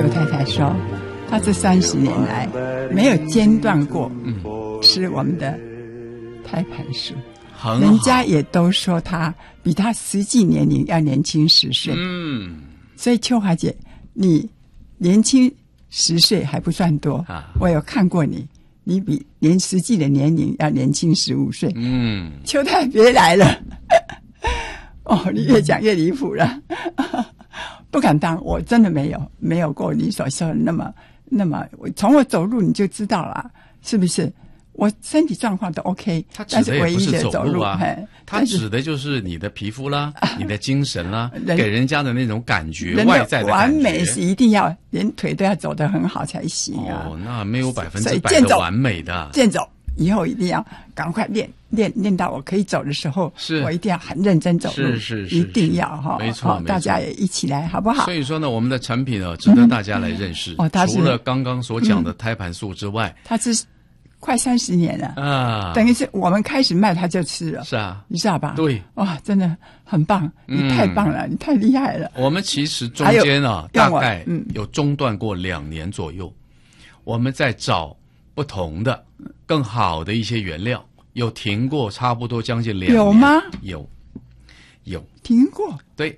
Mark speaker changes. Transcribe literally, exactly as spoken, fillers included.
Speaker 1: 邱太太说，她这三十年来没有间断过吃我们的胎盘素，
Speaker 2: 很好，
Speaker 1: 人家也都说她比她实际年龄要年轻十岁。
Speaker 2: 嗯，
Speaker 1: 所以秋华姐，你年轻十岁还不算多，
Speaker 2: 啊，
Speaker 1: 我有看过你，你比连实际的年龄要年轻十五岁。
Speaker 2: 嗯，
Speaker 1: 秋太别来了，哦，你越讲越离谱了，不敢当，我真的没有没有过你所说的那么那么，从我走路你就知道了，是不是？我身体状况都 OK，
Speaker 2: 他指的也不是走路啊，他指的就是你的皮肤啦，你的精神啦，给人家的那种感觉，外在的感觉。
Speaker 1: 完美是一定要连腿都要走得很好才行啊。
Speaker 2: 哦，那没有百分之百的完美的。
Speaker 1: 健走以后一定要赶快练练练到我可以走的时候，
Speaker 2: 是
Speaker 1: 我一定要很认真走路，
Speaker 2: 是是是，
Speaker 1: 一定要哈，
Speaker 2: 没错，
Speaker 1: 大家也一起来，好不好？
Speaker 2: 所以说呢，我们的产品呢，值得大家来认识。
Speaker 1: 哦，
Speaker 2: 除了刚刚所讲的胎盘素之外，
Speaker 1: 它是。快三十年了
Speaker 2: 啊，
Speaker 1: 等于是我们开始卖他就吃了，
Speaker 2: 是啊，
Speaker 1: 你知道吧？
Speaker 2: 对，
Speaker 1: 哇，真的很棒，你太棒了，嗯、你太厉害了。
Speaker 2: 我们其实中间啊，大概有中断过两年左右，我们在找不同的、更好的一些原料，有停过差不多将近两年。
Speaker 1: 有吗？
Speaker 2: 有，有
Speaker 1: 停过。
Speaker 2: 对，